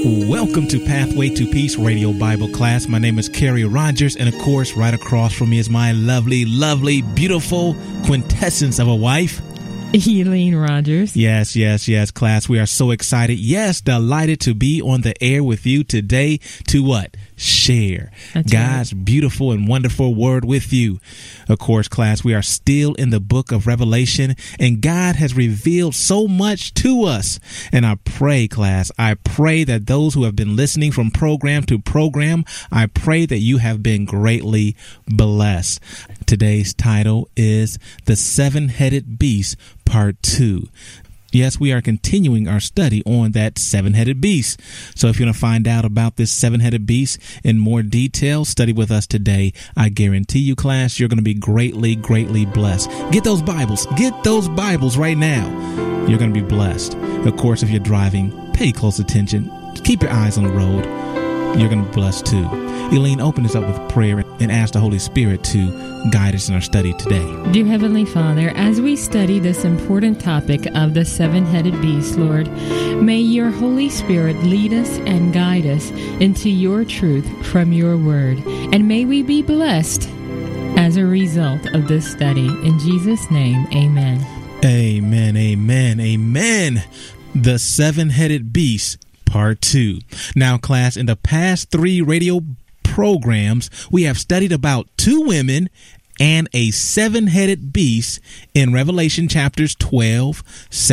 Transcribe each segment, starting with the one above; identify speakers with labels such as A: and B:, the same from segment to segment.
A: Welcome to Pathway to Peace Radio Bible class. My name is Kerry Rogers, and of course, right across from me is my lovely, lovely, beautiful quintessence of a wife,
B: Elaine Rogers.
A: Yes, class. We are so excited. Yes, delighted to be on the air with you today to what? Share God's beautiful and wonderful word with you. Of course, class, we are still in the book of Revelation, and God has revealed so much to us. And I pray, class, I pray that those who have been listening from program to program, I pray that you have been greatly blessed. Today's title is The Seven-Headed Beast, Part 2. Yes, we are continuing our study on that seven-headed beast. So if you want to find out about this seven-headed beast in more detail, study with us today. I guarantee you, class, you're going to be greatly, greatly blessed. Get those Bibles. Get those Bibles right now. You're going to be blessed. Of course, if you're driving, pay close attention. Keep your eyes on the road. You're going to be blessed too. Elaine, open us up with prayer and ask the Holy Spirit to guide us in our study today.
B: Dear Heavenly Father, as we study this important topic of the seven-headed beast, Lord, may your Holy Spirit lead us and guide us into your truth from your word. And may we be blessed as a result of this study. In Jesus' name, amen.
A: Amen, amen, amen. The seven-headed beast, Part 2. Now, class, in the past 3 radio programs, we have studied about 2 women and a seven-headed beast in Revelation chapters 12,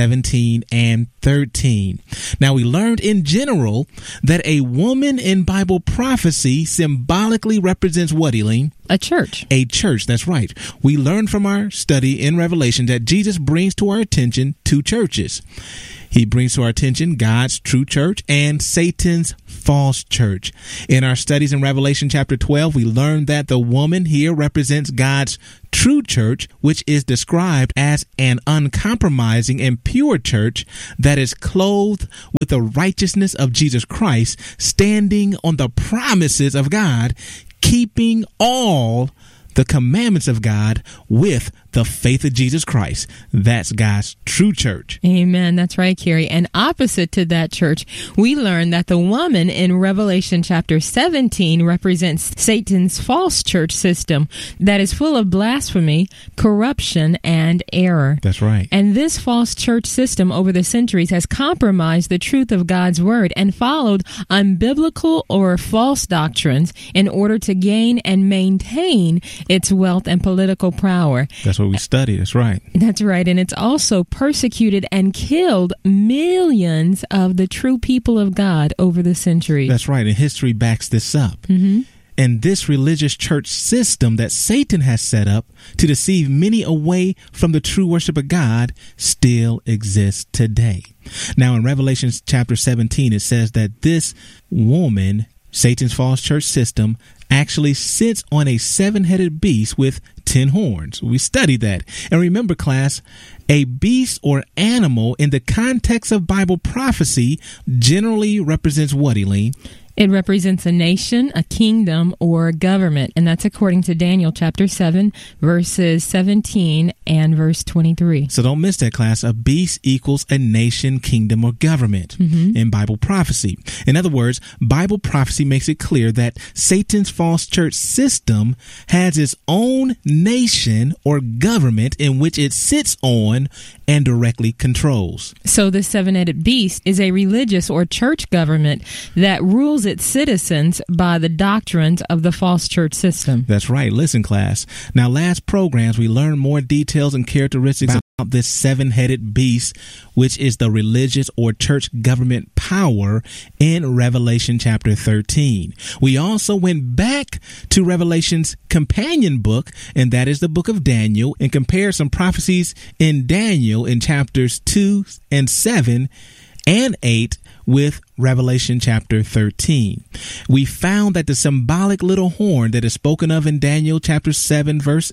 A: 17, and 13. Now, we learned in general that a woman in Bible prophecy symbolically represents what, Elaine?
B: A church.
A: A church, that's right. We learned from our study in Revelation that Jesus brings to our attention 2 churches. He brings to our attention God's true church and Satan's false church. In our studies in Revelation chapter 12, we learned that the woman here represents God's true church, which is described as an uncompromising and pure church that is clothed with the righteousness of Jesus Christ, standing on the promises of God, keeping all the commandments of God with the faith of Jesus Christ. That's God's true church.
B: Amen. That's right, Carrie. And opposite to that church, we learn that the woman in Revelation chapter 17 represents Satan's false church system that is full of blasphemy, corruption, and error.
A: That's right.
B: And this false church system over the centuries has compromised the truth of God's word and followed unbiblical or false doctrines in order to gain and maintain its wealth and political power.
A: That's what we study. That's right.
B: That's right. And it's also persecuted and killed millions of the true people of God over the centuries.
A: That's right. And history backs this up.
B: Mm-hmm.
A: And this religious church system that Satan has set up to deceive many away from the true worship of God still exists today. Now, in Revelation chapter 17, it says that this woman, Satan's false church system, actually sits on a seven-headed beast with 10 horns. We studied that. And remember, class, a beast or animal in the context of Bible prophecy generally represents what, Elaine?
B: It represents a nation, a kingdom, or a government. And that's according to Daniel chapter 7, verses 17 and verse 23.
A: So don't miss that, class. A beast equals a nation, kingdom, or government in Bible prophecy. In other words, Bible prophecy makes it clear that Satan's false church system has its own nation or government in which it sits on and directly controls.
B: So the seven-headed beast is a religious or church government that rules its citizens by the doctrines of the false church system.
A: That's right. Listen, class. Now, last programs, we learned more details and characteristics about this seven-headed beast, which is the religious or church government power in Revelation chapter 13. We also went back to Revelation's companion book, and that is the book of Daniel, and compared some prophecies in Daniel in chapters 2 and 7 and 8 with Revelation chapter 13. We found that the symbolic little horn that is spoken of in Daniel chapter 7 verse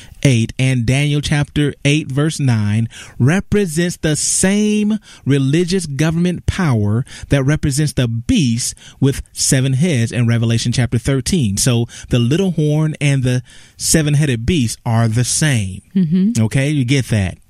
A: 8 and Daniel chapter 8 verse 9 represents the same religious government power that represents the beast with 7 heads in Revelation chapter 13. So the little horn and the seven-headed beast are the same. Okay, you get that?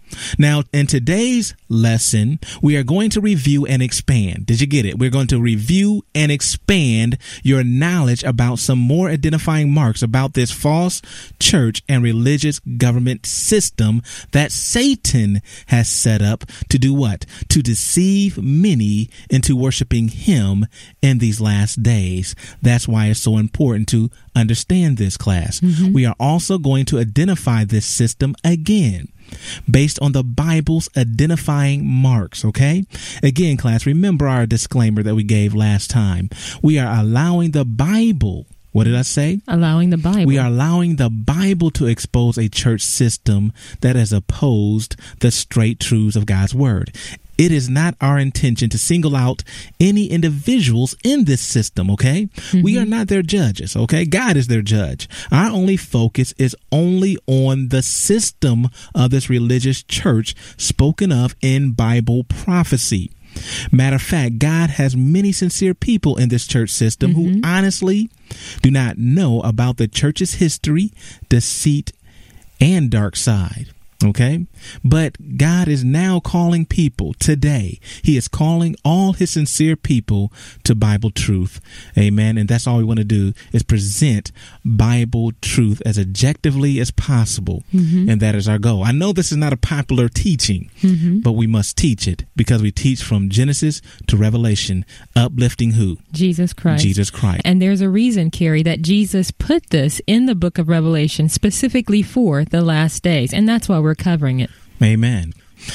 A: Now, in today's lesson, we are going to review and expand. Did you get it? We're going to review and expand your knowledge about some more identifying marks about this false church and religious government system that Satan has set up to do what? To deceive many into worshiping him in these last days. That's why it's so important to understand this, class. We are also going to identify this system again, based on the Bible's identifying marks, okay? Again, class, remember our disclaimer that we gave last time. We are allowing the Bible, what did I say?
B: Allowing the Bible.
A: We are allowing the Bible to expose a church system that has opposed the straight truths of God's word. It is not our intention to single out any individuals in this system, okay? We are not their judges, okay? God is their judge. Our only focus is only on the system of this religious church spoken of in Bible prophecy. Matter of fact, God has many sincere people in this church system who honestly do not know about the church's history, deceit, and dark side. Okay, but God is now calling people today. He is calling all his sincere people to Bible truth. Amen. And that's all we want to do is present Bible truth as objectively as possible. And that is our goal. I know this is not a popular teaching, but we must teach it because we teach from Genesis to Revelation, uplifting who?
B: Jesus Christ.
A: Jesus Christ.
B: And there's a reason, Carrie, that Jesus put this in the book of Revelation specifically for the last days. And that's why we're covering it.
A: Amen.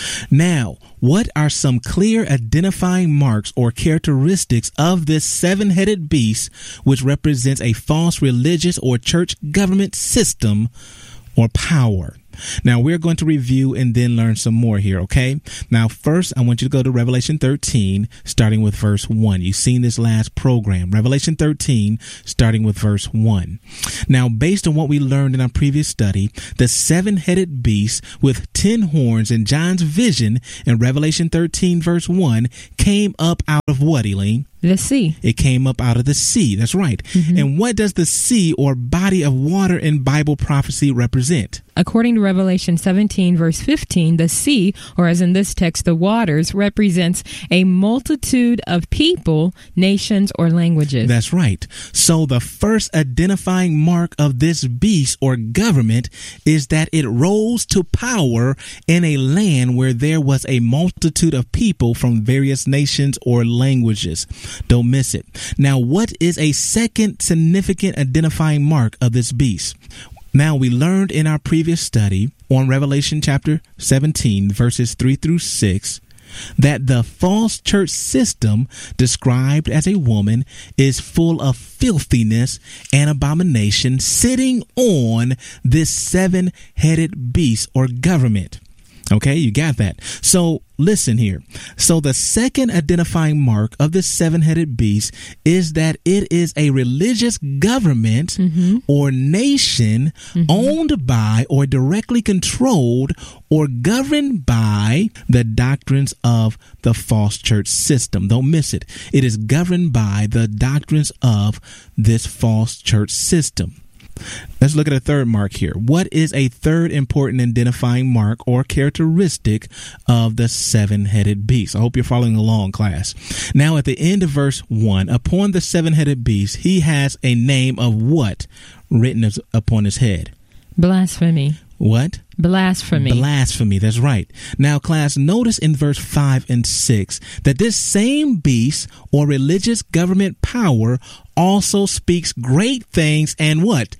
A: Now, what are some clear identifying marks or characteristics of this seven-headed beast, which represents a false religious or church government system or power? Now, we're going to review and then learn some more here, okay? Now, first, I want you to go to Revelation 13, starting with verse 1. You've seen this last program. Revelation 13, starting with verse 1. Now, based on what we learned in our previous study, the seven-headed beast with 10 horns in John's vision in Revelation 13, verse 1, came up out of what, Elaine?
B: The sea.
A: It came up out of the sea. That's right. And what does the sea or body of water in Bible prophecy represent?
B: According to Revelation 17, verse 15, the sea, or as in this text, the waters, represents a multitude of people, nations, or languages.
A: That's right. So the first identifying mark of this beast or government is that it rose to power in a land where there was a multitude of people from various nations or languages. Don't miss it. Now, what is a second significant identifying mark of this beast? Now, we learned in our previous study on Revelation chapter 17, verses 3 through 6, that the false church system described as a woman is full of filthiness and abomination sitting on this seven-headed beast or government. Okay, you got that. So listen here. So the second identifying mark of the seven-headed beast is that it is a religious government or nation owned by or directly controlled or governed by the doctrines of the false church system. Don't miss it. It is governed by the doctrines of this false church system. Let's look at a third mark here. What is a third important identifying mark or characteristic of the seven-headed beast? I hope you're following along, class. Now, at the end of verse 1, upon the seven-headed beast, he has a name of what written upon his head?
B: Blasphemy.
A: What?
B: Blasphemy.
A: Blasphemy, that's right. Now, class, notice in verse 5 and 6 that this same beast or religious government power also speaks great things and what?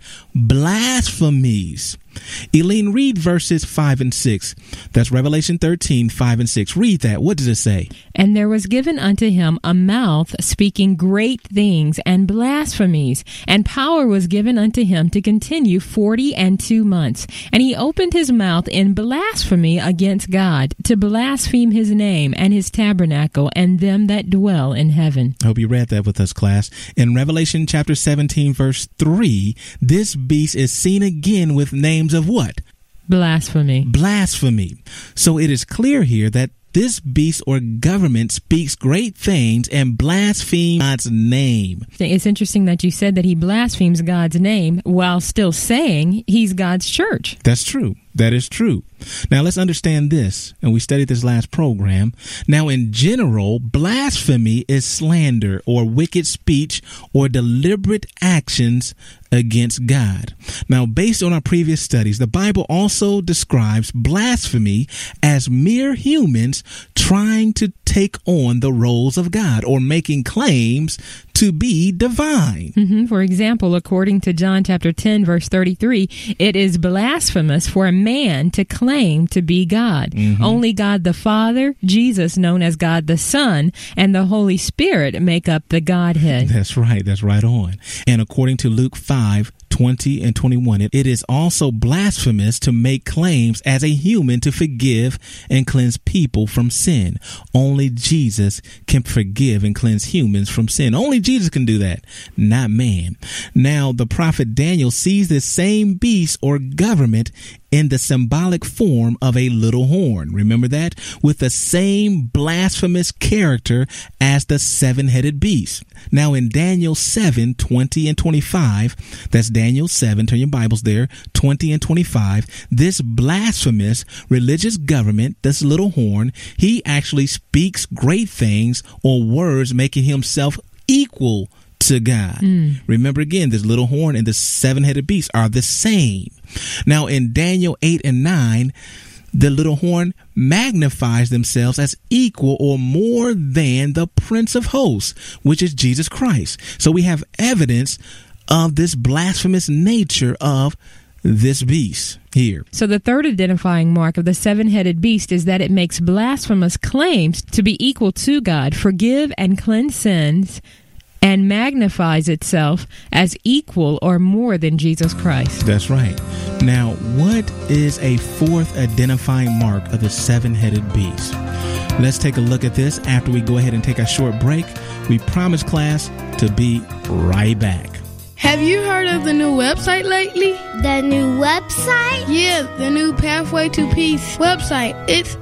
A: Blasphemies. Eileen, read verses 5 and 6. That's Revelation 13, 5 and 6. Read that. What does it say?
B: And there was given unto him a mouth speaking great things and blasphemies, and power was given unto him to continue 42 months. And he opened his mouth in blasphemy against God, to blaspheme his name and his tabernacle and them that dwell in heaven.
A: I hope you read that with us, class. In Revelation chapter 17, verse 3, this beast is seen again with names of what?
B: Blasphemy.
A: Blasphemy. So it is clear here that this beast or government speaks great things and blasphemes God's name.
B: It's interesting that you said that he blasphemes God's name while still saying he's God's church.
A: That's true. That is true. Now, let's understand this, and we studied this last program. Now, in general, blasphemy is slander or wicked speech or deliberate actions against God. Now, based on our previous studies, the Bible also describes blasphemy as mere humans trying to take on the roles of God or making claims to be divine.
B: For example, according to John chapter 10, verse 33, it is blasphemous for a man to claim to be God. Only God the Father, Jesus known as God the Son, and the Holy Spirit make up the Godhead.
A: That's right. That's right on. And according to Luke 5:20 and 21, it is also blasphemous to make claims as a human to forgive and cleanse people from sin. Only Jesus can forgive and cleanse humans from sin. Only Jesus can do that, not man. Now, the prophet Daniel sees this same beast or government in the symbolic form of a little horn. Remember that? With the same blasphemous character as the seven-headed beast. Now in Daniel 7:20 and 25, that's Daniel 7, turn your Bibles there, 20 and 25, this blasphemous religious government, this little horn, he actually speaks great things or words making himself equal to God. Remember again, this little horn and the seven-headed beast are the same. Now in Daniel 8 and 9, the little horn magnifies themselves as equal or more than the Prince of Hosts, which is Jesus Christ. So we have evidence of this blasphemous nature of this beast here.
B: So the third identifying mark of the seven-headed beast is that it makes blasphemous claims to be equal to God, forgive and cleanse sins, and magnifies itself as equal or more than Jesus Christ.
A: That's right. Now, what is a fourth identifying mark of the seven-headed beast? Let's take a look at this after we go ahead and take a short break. We promise, class, to be right back.
C: Have you heard of the new website lately?
D: The new website?
C: Yeah, the new Pathway to Peace website. It's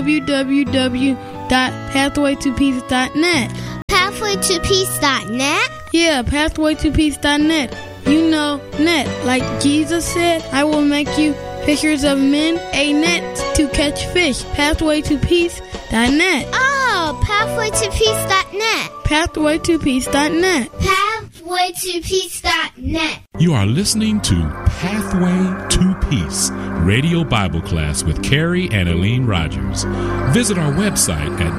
C: www.pathwaytopeace.net.
D: Pathwaytopeace.net?
C: Yeah, pathwaytopeace.net. You know, net. Like Jesus said, I will make you fishers of men, a net to catch fish. Pathwaytopeace.net.
D: Oh, pathwaytopeace.net.
C: Pathwaytopeace.net.
D: Pathwaytopeace.net.
E: You are listening to Pathway to Peace, radio Bible class with Carrie and Elaine Rogers. Visit our website at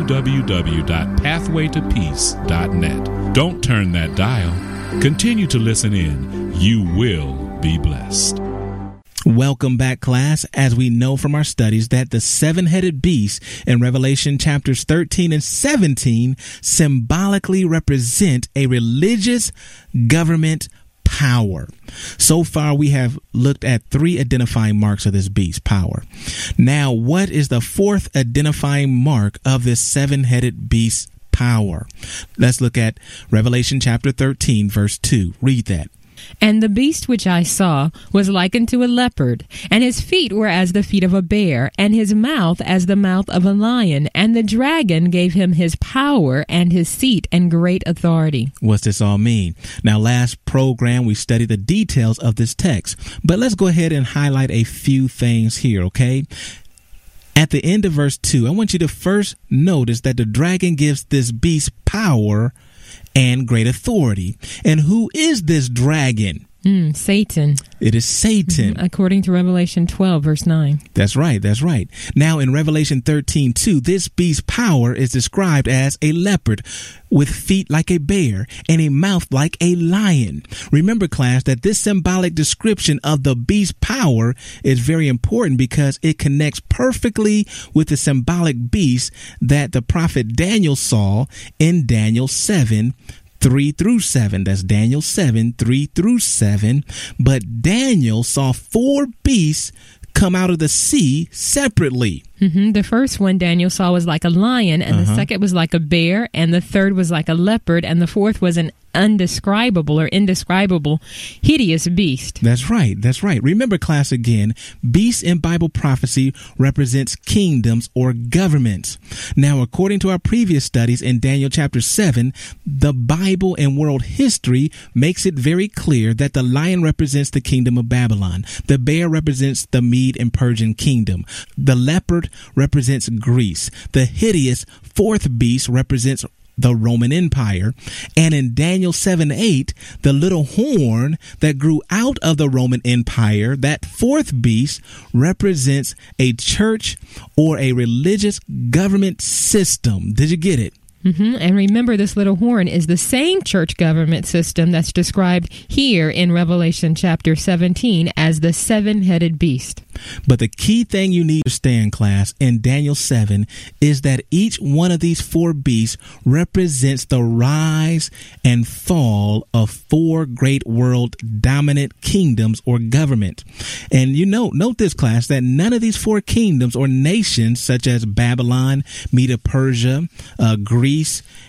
E: www.pathwaytopeace.net. Don't turn that dial. Continue to listen in. You will be blessed.
A: Welcome back, class. As we know from our studies that the seven-headed beast in Revelation chapters 13 and 17 symbolically represent a religious government power. So far, we have looked at three identifying marks of this beast power. Now, what is the fourth identifying mark of this seven-headed beast power? Let's look at Revelation chapter 13, verse 2. Read that.
B: And the beast which I saw was like unto a leopard, and his feet were as the feet of a bear, and his mouth as the mouth of a lion. And the dragon gave him his power and his seat and great authority.
A: What's this all mean? Now, last program, we studied the details of this text, but let's go ahead and highlight a few things here, okay? At the end of verse 2, I want you to first notice that the dragon gives this beast power and great authority. And who is this dragon?
B: Satan.
A: It is Satan.
B: According to Revelation 12, verse 9.
A: That's right. That's right. Now in Revelation 13:2, this beast's power is described as a leopard with feet like a bear and a mouth like a lion. Remember, class, that this symbolic description of the beast's power is very important because it connects perfectly with the symbolic beast that the prophet Daniel saw in Daniel 7:3-7. That's Daniel 7:3-7. But Daniel saw four beasts come out of the sea separately.
B: The first one Daniel saw was like a lion, and the second was like a bear, and the third was like a leopard, and the fourth was an indescribable, hideous beast.
A: That's right. That's right. Remember, class, again, beast in Bible prophecy represents kingdoms or governments. Now, according to our previous studies in Daniel chapter 7, the Bible and world history makes it very clear that the lion represents the kingdom of Babylon. The bear represents the Mede and Persian kingdom. The leopard represents Greece. The hideous fourth beast represents the Roman Empire. And in Daniel 7:8, the little horn that grew out of the Roman Empire, that fourth beast, represents a church or a religious government system. Did you get it?
B: And remember, this little horn is the same church government system that's described here in Revelation chapter 17 as the seven-headed beast.
A: But the key thing you need to understand, class, in Daniel 7 is that each one of these four beasts represents the rise and fall of four great world dominant kingdoms or government. And note this, class, that none of these four kingdoms or nations, such as Babylon, Medo-Persia, Greece,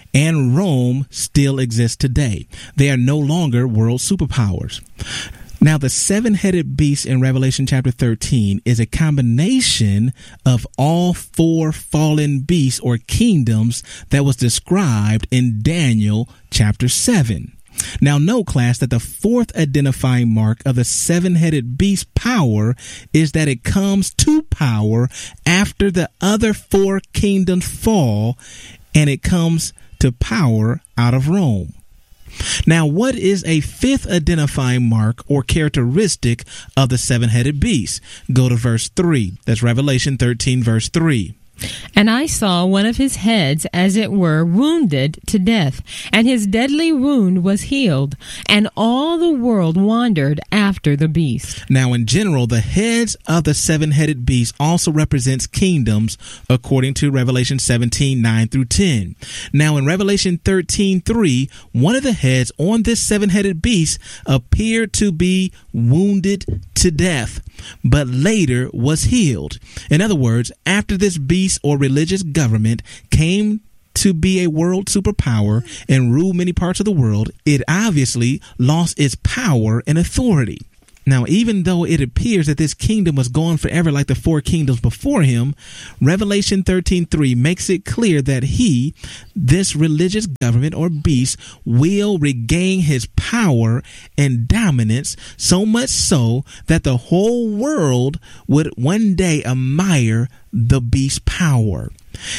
A: and Rome, still exist today. They are no longer world superpowers. Now, the seven-headed beast in Revelation chapter 13 is a combination of all four fallen beasts or kingdoms that was described in Daniel chapter 7. Now, note, class, that the fourth identifying mark of the seven-headed beast power is that it comes to power after the other four kingdoms fall, and it comes to power out of Rome. Now, what is a fifth identifying mark or characteristic of the seven-headed beast? Go to verse 3. That's Revelation 13, verse 3.
B: And I saw one of his heads, as it were, wounded to death, and his deadly wound was healed, and all the world wandered after the beast.
A: Now, in general, the heads of the seven-headed beast also represents kingdoms, according to Revelation 17, 9 through 10. Now, in Revelation 13, 3, one of the heads on this seven-headed beast appeared to be wounded to death, but later was healed. In other words, after this beast or religious government came to be a world superpower and rule many parts of the world, it obviously lost its power and authority. Now, even though it appears that this kingdom was gone forever like the four kingdoms before him, Revelation 13:3 makes it clear that this religious government or beast, will regain his power and dominance, so much so that the whole world would one day admire the beast's power.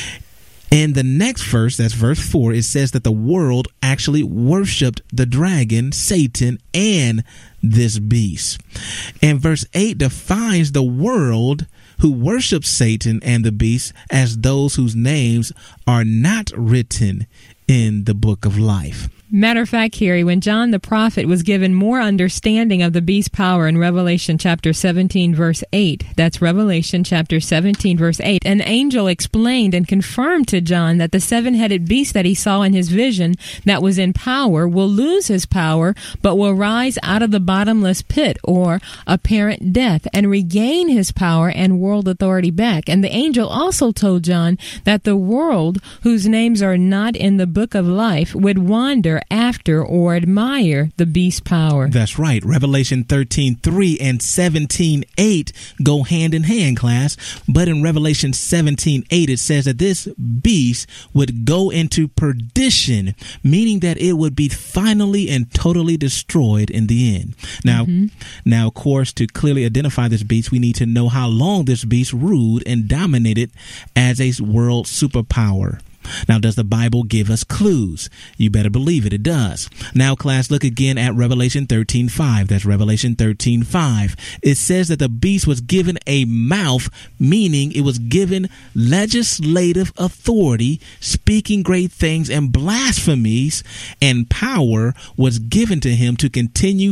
A: In the next verse, that's verse 4, it says that the world actually worshipped the dragon, Satan, and this beast. And verse 8 defines the world who worships Satan and the beast as those whose names are not written in the book of life.
B: Matter of fact, Carrie, when John the prophet was given more understanding of the beast's power in Revelation chapter 17, verse 8, that's Revelation chapter 17, verse 8, an angel explained and confirmed to John that the seven-headed beast that he saw in his vision that was in power will lose his power, but will rise out of the bottomless pit or apparent death and regain his power and world authority back. And the angel also told John that the world whose names are not in the book of life would wander after or admire the beast's power.
A: That's right. Revelation 13:3 and 17:8 go hand in hand, class. But in Revelation 17:8, it says that this beast would go into perdition, meaning that it would be finally and totally destroyed in the end. Now, of course, to clearly identify this beast, we need to know how long this beast ruled and dominated as a world superpower. Now, does the Bible give us clues? You better believe it. It does. Now, class, look again at Revelation 13:5. That's Revelation 13:5. It says that the beast was given a mouth, meaning it was given legislative authority, speaking great things and blasphemies, and power was given to him to continue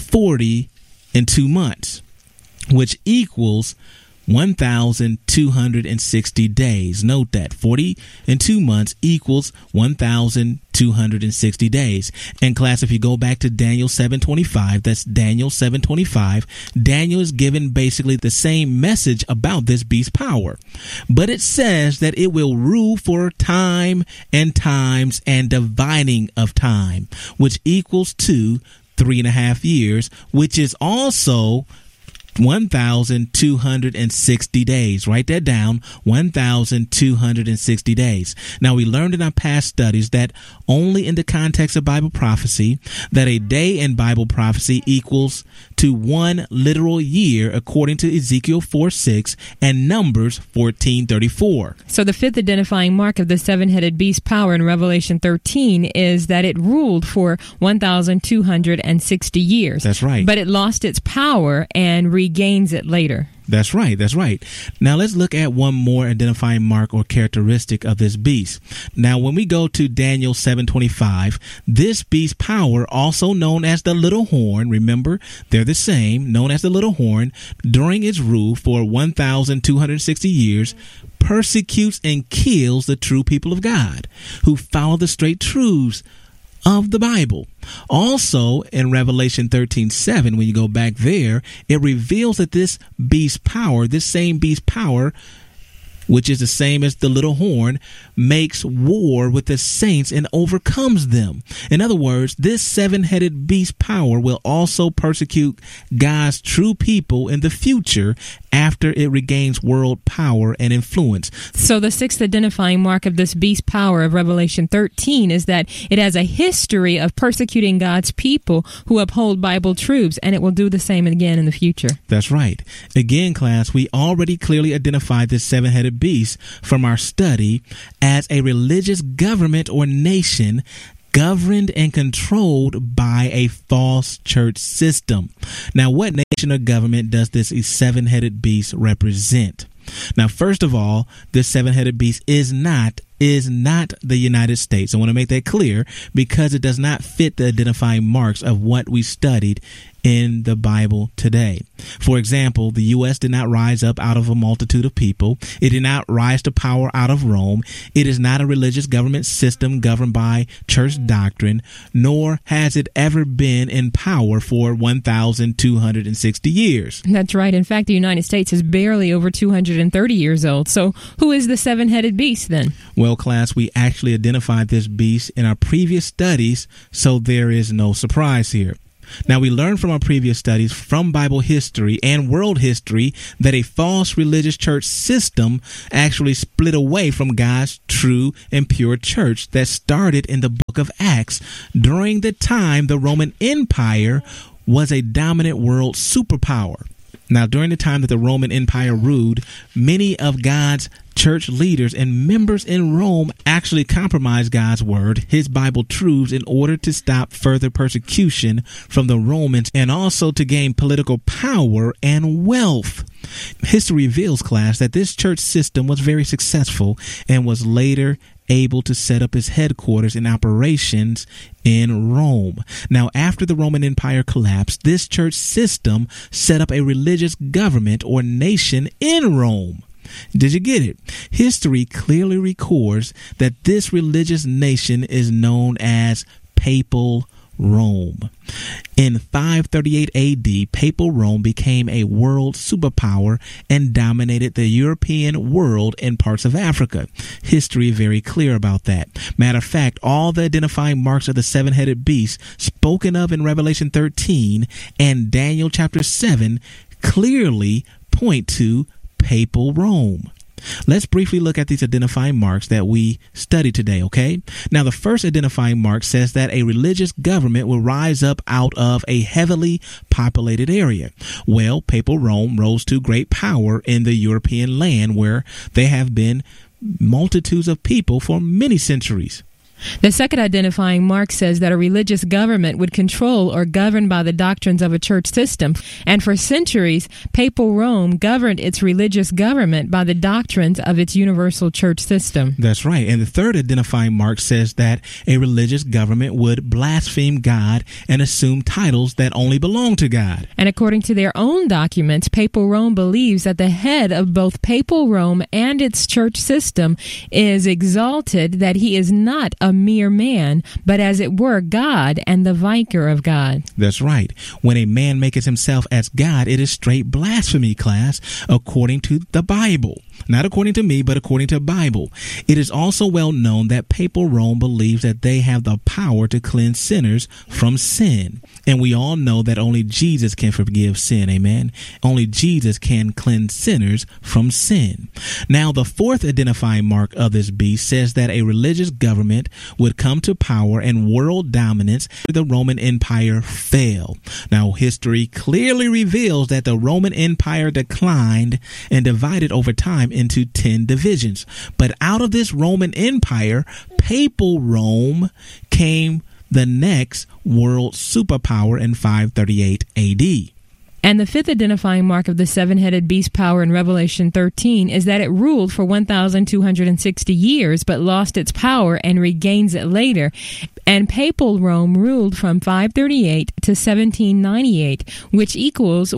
A: 42 months, which equals 1,260 days. Note that 42 months equals 1,260 260 days. And class, if you go back to Daniel 7:25, that's Daniel 7:25, Daniel is given basically the same message about this beast's power. But it says that it will rule for time and times and dividing of time, which equals to 3.5 years, which is also 1,260 days. Write that down, 1,260 days. Now, we learned in our past studies that only in the context of Bible prophecy, that a day in Bible prophecy equals to 1 literal year, according to Ezekiel 4:6 and Numbers 14:34.
B: So the fifth identifying mark of the seven-headed beast power in Revelation 13 is that it ruled for 1,260 years.
A: That's right.
B: But it lost its power and regains it later.
A: That's right. That's right. Now let's look at one more identifying mark or characteristic of this beast. Now, when we go to Daniel 7:25, this beast power, also known as the little horn, remember, they're the same, known as the little horn, during its rule for 1,260 years, persecutes and kills the true people of God who follow the straight truths of the Bible. Also, in Revelation 13:7, when you go back there, it reveals that this beast power, this same beast power, which is the same as the little horn, makes war with the saints and overcomes them. In other words, this seven-headed beast power will also persecute God's true people in the future after it regains world power and influence.
B: So the sixth identifying mark of this beast power of Revelation 13 is that it has a history of persecuting God's people who uphold Bible truths, and it will do the same again in the future.
A: That's right. Again, class, we already clearly identified this seven-headed beast from our study as a religious government or nation governed and controlled by a false church system. Now, what nation or government does this seven-headed beast represent? Now, first of all, this seven-headed beast is not the United States. I want to make that clear because it does not fit the identifying marks of what we studied in the Bible today. For example, the U.S. did not rise up out of a multitude of people. It did not rise to power out of Rome. It is not a religious government system governed by church doctrine, nor has it ever been in power for 1,260 years.
B: That's right. In fact, the United States is barely over 230 years old. So who is the seven-headed beast then?
A: Well, class, we actually identified this beast in our previous studies, so there is no surprise here. Now, we learned from our previous studies from Bible history and world history that a false religious church system actually split away from God's true and pure church that started in the book of Acts during the time the Roman Empire was a dominant world superpower. Now, during the time that the Roman Empire ruled, many of God's church leaders and members in Rome actually compromised God's word, his Bible truths, in order to stop further persecution from the Romans and also to gain political power and wealth. History reveals, class, that this church system was very successful and was later able to set up his headquarters and operations in Rome. Now, after the Roman Empire collapsed, this church system set up a religious government or nation in Rome. Did you get it? History clearly records that this religious nation is known as Papal Rome. In 538 AD, Papal Rome became a world superpower and dominated the European world and parts of Africa. History is very clear about that. Matter of fact, all the identifying marks of the seven-headed beast spoken of in Revelation 13 and Daniel chapter 7 clearly point to Papal Rome. Let's briefly look at these identifying marks that we studied today, okay? Now, the first identifying mark says that a religious government will rise up out of a heavily populated area. Well, Papal Rome rose to great power in the European land where there have been multitudes of people for many centuries.
B: The second identifying mark says that a religious government would control or govern by the doctrines of a church system. And for centuries, Papal Rome governed its religious government by the doctrines of its universal church system.
A: That's right. And the third identifying mark says that a religious government would blaspheme God and assume titles that only belong to God.
B: And according to their own documents, Papal Rome believes that the head of both Papal Rome and its church system is exalted, that he is not a a mere man, but as it were God and the vicar of God.
A: That's right. When a man maketh himself as God, it is straight blasphemy, class, according to the Bible. Not according to me, but according to the Bible. It is also well known that Papal Rome believes that they have the power to cleanse sinners from sin. And we all know that only Jesus can forgive sin, amen? Only Jesus can cleanse sinners from sin. Now, the fourth identifying mark of this beast says that a religious government would come to power and world dominance. The Roman Empire fell. Now, history clearly reveals that the Roman Empire declined and divided over time into 10 divisions. But out of this Roman Empire, Papal Rome came the next world superpower in 538 AD.
B: And the fifth identifying mark of the seven-headed beast power in Revelation 13 is that it ruled for 1,260 years, but lost its power and regains it later. And Papal Rome ruled from 538 to 1798, which equals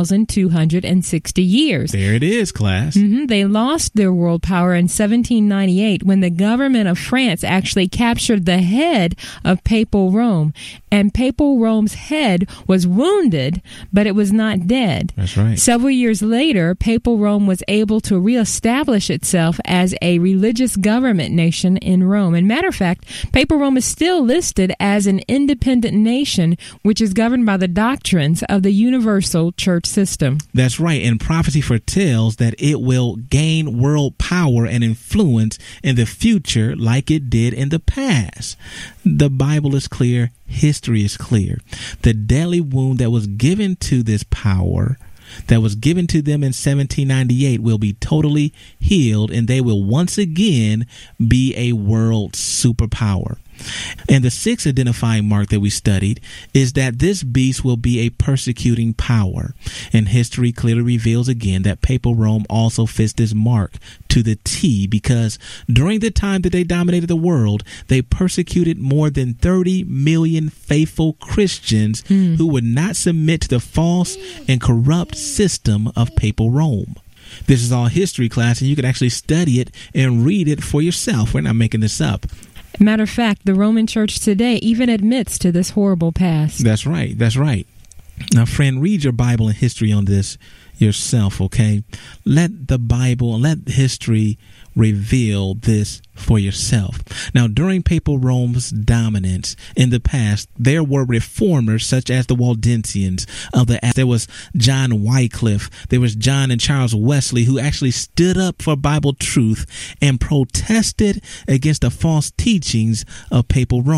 B: 1,260 years.
A: There it is, class.
B: They lost their world power in 1798 when the government of France actually captured the head of Papal Rome. And Papal Rome's head was wounded, but it was not dead.
A: That's right.
B: Several years later, Papal Rome was able to reestablish itself as a religious government nation in Rome. And matter of fact, Papal Rome is still listed as an independent nation, which is governed by the doctrines of the universal church system.
A: That's right. And prophecy foretells that it will gain world power and influence in the future like it did in the past. The Bible is clear. History is clear. The deadly wound that was given to this power, that was given to them in 1798, will be totally healed, and they will once again be a world superpower. And the sixth identifying mark that we studied is that this beast will be a persecuting power. And history clearly reveals again that Papal Rome also fits this mark to the T, because during the time that they dominated the world, they persecuted more than 30 million faithful Christians who would not submit to the false and corrupt system of Papal Rome. This is all history, class, and you can actually study it and read it for yourself. We're not making this up.
B: Matter of fact, the Roman Church today even admits to this horrible past.
A: That's right. That's right. Now, friend, read your Bible and history on this yourself, okay? Let the Bible and let history reveal this for yourself. Now, during Papal Rome's dominance in the past, there were reformers such as the Waldensians. There was John Wycliffe. There was John and Charles Wesley, who actually stood up for Bible truth and protested against the false teachings of Papal Rome.